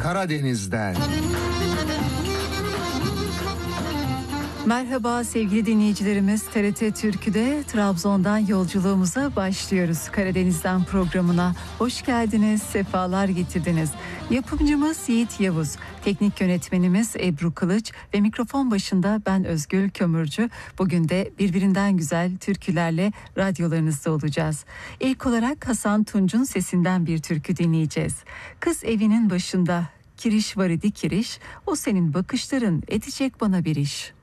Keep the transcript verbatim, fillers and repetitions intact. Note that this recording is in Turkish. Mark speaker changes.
Speaker 1: Karadeniz'den.
Speaker 2: Merhaba sevgili dinleyicilerimiz, T R T Türkü'de Trabzon'dan yolculuğumuza başlıyoruz. Karadeniz'den programına hoş geldiniz, sefalar getirdiniz. Yapımcımız Yiğit Yavuz, teknik yönetmenimiz Ebru Kılıç ve mikrofon başında ben Özgül Kömürcü. Bugün de birbirinden güzel türkülerle radyolarınızda olacağız. İlk olarak Hasan Tunç'un sesinden bir türkü dinleyeceğiz. Kız evinin başında, kiriş var idi kiriş, o senin bakışların edecek bana bir iş.